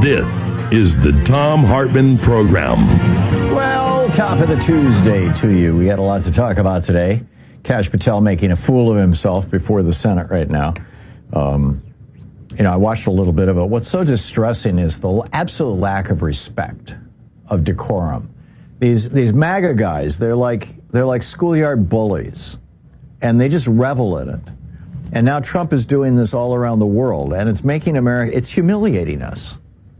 This is the Thom Hartmann Program. Well, top of the Tuesday to you. We had a lot to talk about today. Kash Patel making a fool of himself before the Senate right now. I watched a little bit of it. What's so distressing is the absolute lack of respect, of decorum. These MAGA guys, they're like schoolyard bullies, and they just revel in it. And now Trump is doing this all around the world, and it's making America, it's humiliating us.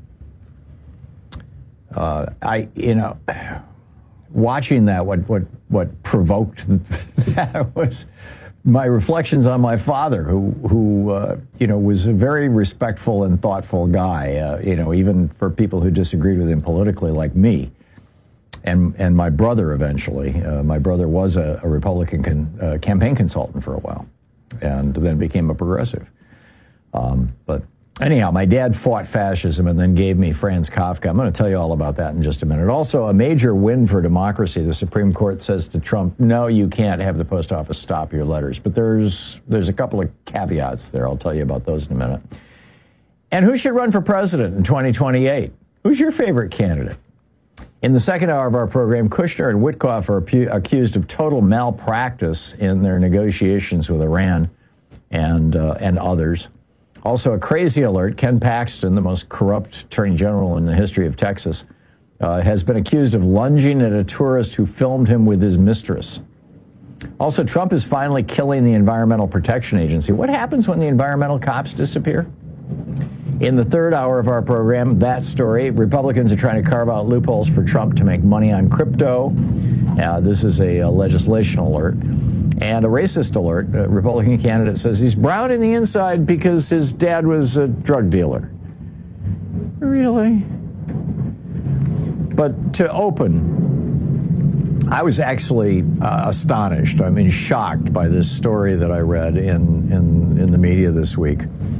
Watching that, what provoked that was my reflections on my father, who was a very respectful and thoughtful guy, even for people who disagreed with him politically, like me, and my brother eventually. My brother was a Republican campaign consultant for a while, and then became a progressive. But anyhow, my dad fought fascism and then gave me Franz Kafka. I'm going to tell you all about that in just a minute. Also, a major win for democracy. The Supreme Court says to Trump, no, you can't have the post office stop your letters. But there's a couple of caveats there. I'll tell you about those in a minute. And who should run for president in 2028? Who's your favorite candidate? In the second hour of our program, Kushner and Witkoff are accused of total malpractice in their negotiations with Iran and others. Also, a crazy alert. Ken Paxton, the most corrupt attorney general in the history of Texas, has been accused of lunging at a tourist who filmed him with his mistress. Also, Trump is finally killing the Environmental Protection Agency. What happens when the environmental cops disappear? In the third hour of our program, that story. Republicans are trying to carve out loopholes for Trump to make money on crypto. This is a legislation alert. And a racist alert. A Republican candidate says he's brown in the inside because his dad was a drug dealer. Really? But to open, I was actually astonished. I mean, shocked by this story that I read in the media this week.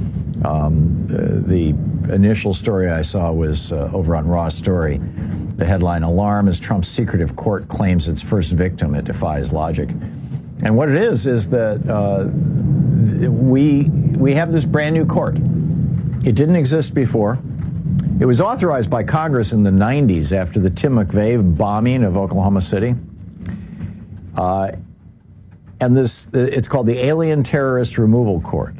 The initial story I saw was over on Raw Story. The headline, "Alarm as Trump's secretive court claims its first victim. It defies logic." And what it is that we have this brand new court. It didn't exist before. It was authorized by Congress in the 90s after the Tim McVeigh bombing of Oklahoma City. And it's called the Alien Terrorist Removal Court.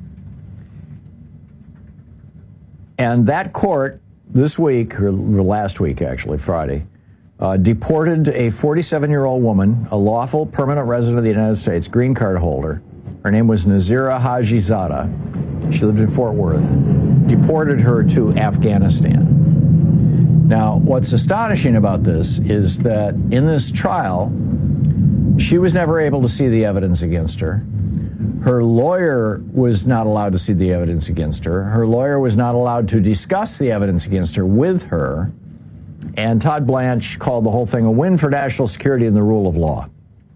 And that court this week, or last week actually, Friday, deported a 47-year-old woman, a lawful permanent resident of the United States, green card holder. Her name was Nazira Hajizada. She lived in Fort Worth. Deported her to Afghanistan. Now, what's astonishing about this is that in this trial, she was never able to see the evidence against her. Her lawyer was not allowed to see the evidence against her. Her lawyer was not allowed to discuss the evidence against her with her. And Todd Blanche called the whole thing a win for national security and the rule of law.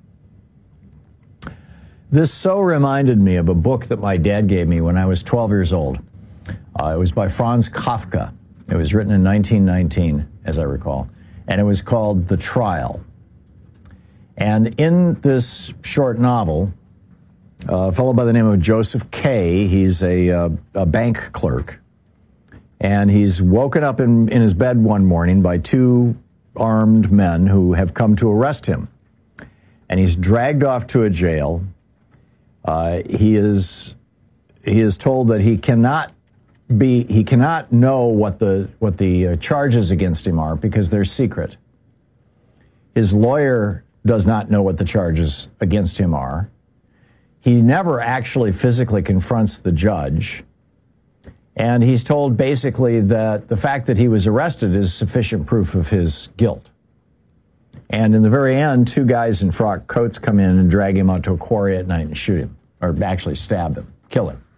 This so reminded me of a book that my dad gave me when I was 12 years old. It was by Franz Kafka. It was written in 1919, as I recall. And it was called The Trial. And in this short novel, a fellow by the name of Joseph K., he's a bank clerk. And he's woken up in his bed one morning by two armed men who have come to arrest him. And he's dragged off to a jail. He is told that he cannot know what the charges against him are because they're secret. His lawyer does not know what the charges against him are. He never actually physically confronts the judge. And he's told basically that the fact that he was arrested is sufficient proof of his guilt. And in the very end, two guys in frock coats come in and drag him out to a quarry at night and shoot him, or actually stab him, kill him.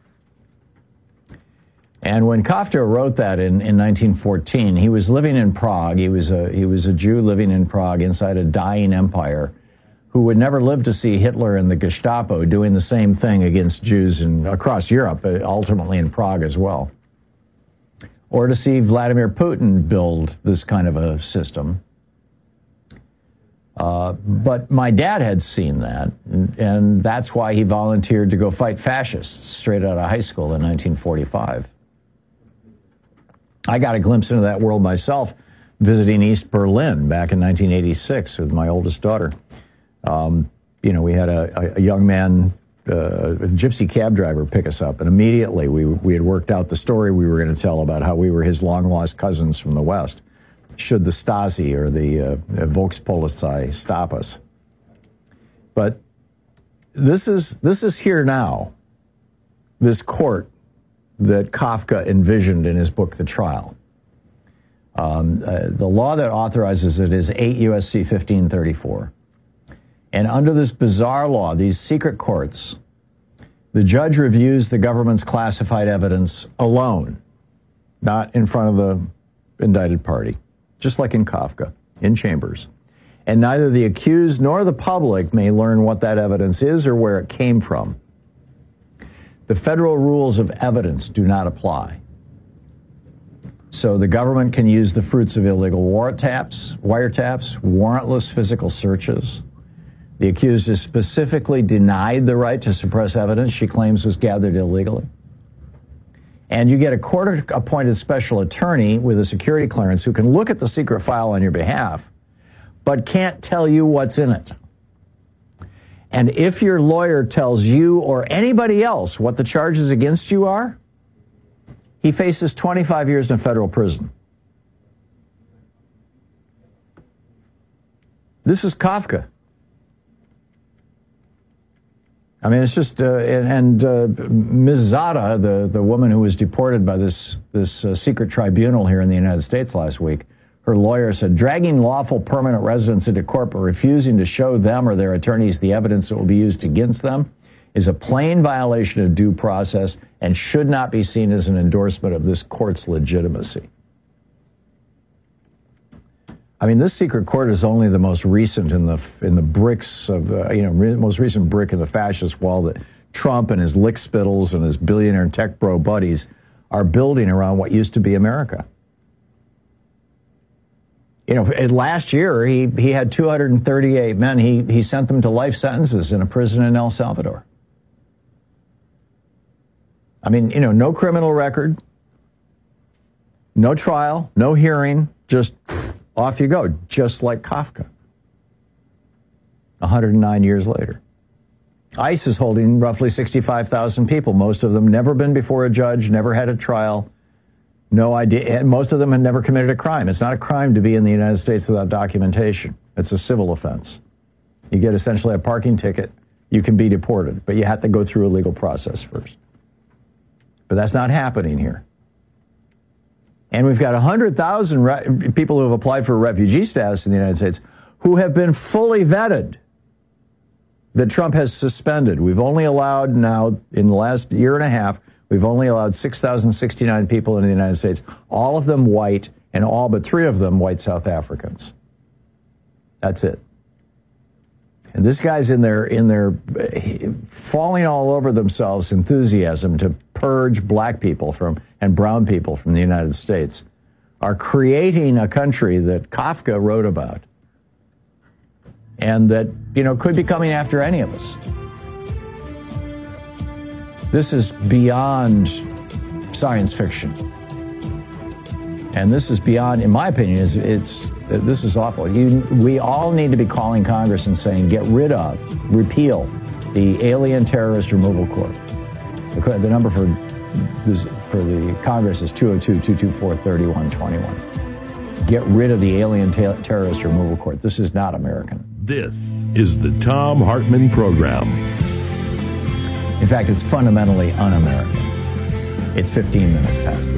And when Kafka wrote that in 1914, he was living in Prague. He was a Jew living in Prague inside a dying empire who would never live to see Hitler and the Gestapo doing the same thing against Jews across Europe, but ultimately in Prague as well. Or to see Vladimir Putin build this kind of a system. But my dad had seen that, and that's why he volunteered to go fight fascists straight out of high school in 1945. I got a glimpse into that world myself visiting East Berlin back in 1986 with my oldest daughter. We had a young man, a gypsy cab driver, pick us up, and immediately we had worked out the story we were going to tell about how we were his long-lost cousins from the West, should the Stasi or the Volkspolizei stop us. But this is here now, this court that Kafka envisioned in his book, The Trial. The law that authorizes it is 8 U.S.C. 1534. And under this bizarre law, these secret courts, the judge reviews the government's classified evidence alone, not in front of the indicted party, just like in Kafka, in chambers. And neither the accused nor the public may learn what that evidence is or where it came from. The federal rules of evidence do not apply. So the government can use the fruits of illegal wiretaps, warrantless physical searches. The accused is specifically denied the right to suppress evidence she claims was gathered illegally. And you get a court-appointed special attorney with a security clearance who can look at the secret file on your behalf, but can't tell you what's in it. And if your lawyer tells you or anybody else what the charges against you are, he faces 25 years in federal prison. This is Kafka. I mean, it's just, Ms. Zada, the woman who was deported by this secret tribunal here in the United States last week, her lawyer said, dragging lawful permanent residents into court but refusing to show them or their attorneys the evidence that will be used against them is a plain violation of due process and should not be seen as an endorsement of this court's legitimacy. I mean, this secret court is only the most recent in the bricks of most recent brick in the fascist wall that Trump and his lickspittles and his billionaire tech bro buddies are building around what used to be America. Last year he had 238 men. He sent them to life sentences in a prison in El Salvador. I mean, no criminal record, no trial, no hearing, just off you go, just like Kafka. 109 years later. ICE is holding roughly 65,000 people, most of them never been before a judge, never had a trial, no idea, and most of them had never committed a crime. It's not a crime to be in the United States without documentation. It's a civil offense. You get essentially a parking ticket, you can be deported, but you have to go through a legal process first. But that's not happening here. And we've got 100,000 people who have applied for refugee status in the United States who have been fully vetted that Trump has suspended. We've only allowed now, in the last year and a half, we've only allowed 6,069 people in the United States, all of them white, and all but 3 of them white South Africans. That's it. And this guy's in their falling all over themselves enthusiasm to purge black people and brown people from the United States, are creating a country that Kafka wrote about and that, could be coming after any of us. This is beyond science fiction. And this is beyond, in my opinion, this is awful. We all need to be calling Congress and saying, get rid of, repeal the Alien Terrorist Removal Court. The number for the Congress is 202-224-3121. Get rid of the Alien Terrorist Removal Court. This is not American. This is the Thom Hartmann Program. In fact, it's fundamentally un-American. It's 15 minutes past the